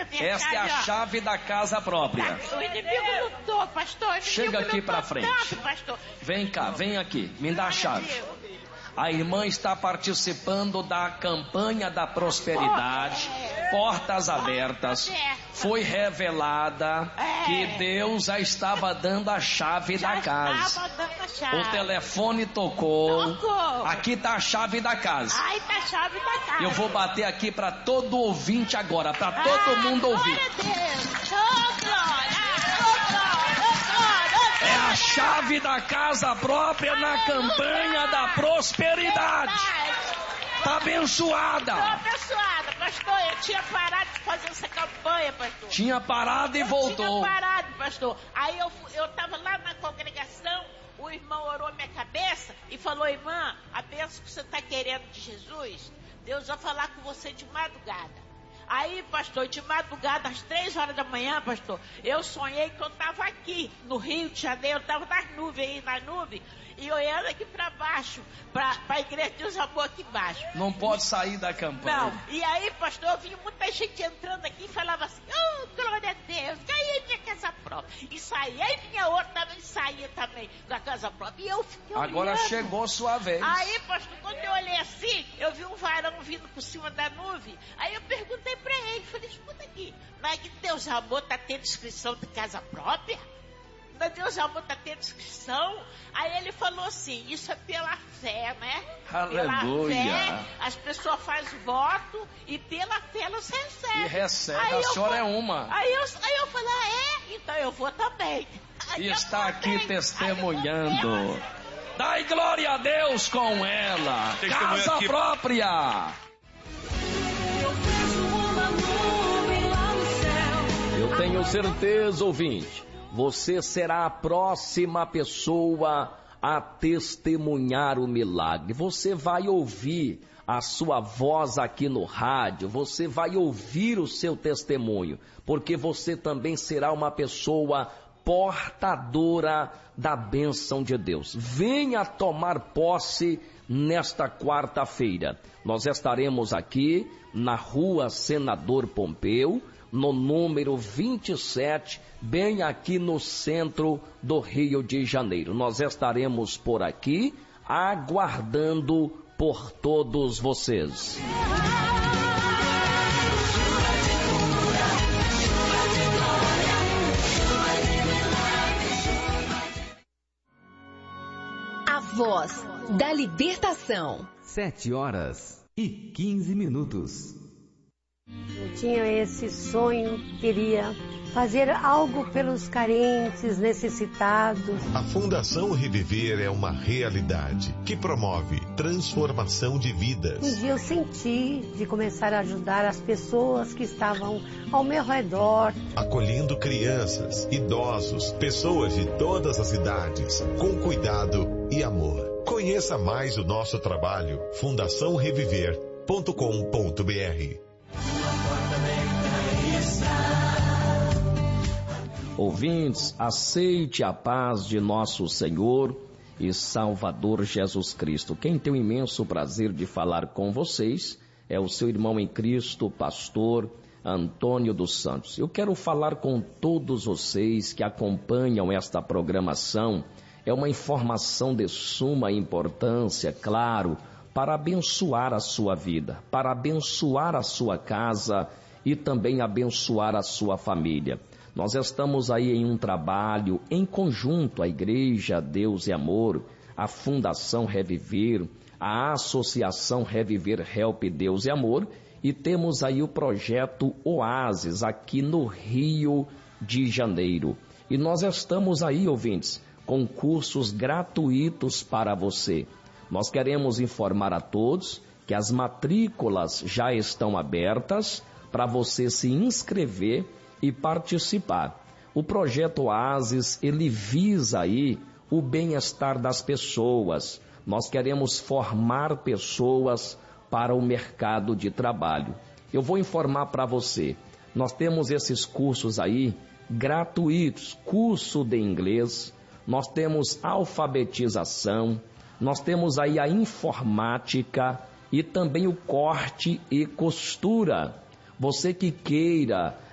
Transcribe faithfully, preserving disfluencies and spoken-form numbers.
Esta é a chave da casa própria. O inimigo lutou, pastor. Chega aqui pra frente. Tanto, pastor. Vem cá, vem aqui. Me dá a chave. A irmã está participando da campanha da prosperidade, portas abertas. Foi revelada que Deus já estava dando a chave da casa. O telefone tocou. Aqui está a chave da casa. Ai, tá a chave da casa. Eu vou bater aqui para todo ouvinte agora, para todo mundo ouvir. É a chave da casa própria na campanha da prosperidade. Tá abençoada. Tô abençoada, pastor. Eu tinha parado de fazer essa campanha, pastor. Tinha parado e eu voltou. Tinha parado, pastor. Aí eu, eu tava lá na congregação, o irmão orou minha cabeça e falou: irmã, a bênção que você tá querendo de Jesus, Deus vai falar com você de madrugada. Aí, pastor, de madrugada, às três horas da manhã, pastor, eu sonhei que eu estava aqui, no Rio de Janeiro, eu estava nas nuvens aí, nas nuvens, e olhando aqui para baixo, para a igreja de Deus Amor aqui embaixo. Não pode sair da campanha. Não, e aí, pastor, eu vi muita gente entrando aqui e falava assim: oh, glória a Deus, ganhei minha casa própria. E saía, aí vinha outra também, saía também da casa própria, e eu fiquei olhando. Agora chegou sua vez. Aí, pastor, quando eu olhei assim, eu vi um varão vindo por cima da nuvem, aí eu perguntei pra ele, falei: escuta aqui, não é que Deus Amor tá tendo inscrição de casa própria? Não é Deus Amor tá tendo inscrição? Aí ele falou assim: isso é pela fé, né? Aleluia. Pela fé, as pessoas fazem voto e pela fé elas recebem. E recebe, aí a senhora vou, é uma. Aí eu, aí eu falei: ah, é? Então eu vou também. E está aqui testemunhando. Dai glória a Deus com ela. Casa aqui. Própria. Eu tenho certeza, ouvinte, você será a próxima pessoa a testemunhar o milagre. Você vai ouvir a sua voz aqui no rádio, você vai ouvir o seu testemunho, porque você também será uma pessoa portadora da bênção de Deus. Venha tomar posse nesta quarta-feira. Nós estaremos aqui na Rua Senador Pompeu, no número vinte e sete, bem aqui no centro do Rio de Janeiro. Nós estaremos por aqui aguardando por todos vocês. A voz da libertação. Sete horas e quinze minutos. Eu tinha esse sonho, queria fazer algo pelos carentes, necessitados. A Fundação Reviver é uma realidade que promove transformação de vidas. Um dia eu senti de começar a ajudar as pessoas que estavam ao meu redor. Acolhendo crianças, idosos, pessoas de todas as idades, com cuidado e amor. Conheça mais o nosso trabalho, fundação reviver ponto com ponto br. Ouvintes, aceite a paz de nosso Senhor e Salvador Jesus Cristo. Quem tem o imenso prazer de falar com vocês é o seu irmão em Cristo, pastor Antônio dos Santos. Eu quero falar com todos vocês que acompanham esta programação. É uma informação de suma importância, claro, para abençoar a sua vida, para abençoar a sua casa e também abençoar a sua família. Nós estamos aí em um trabalho em conjunto, a Igreja Deus e Amor, a Fundação Reviver, a Associação Reviver Help Deus e Amor, e temos aí o projeto Oásis aqui no Rio de Janeiro. E nós estamos aí, ouvintes, com cursos gratuitos para você. Nós queremos informar a todos que as matrículas já estão abertas para você se inscrever e participar. O projeto Oásis, ele visa aí o bem-estar das pessoas. Nós queremos formar pessoas para o mercado de trabalho. Eu vou informar para você, nós temos esses cursos aí gratuitos, curso de inglês, nós temos alfabetização, nós temos aí a informática e também o corte e costura. Você que queira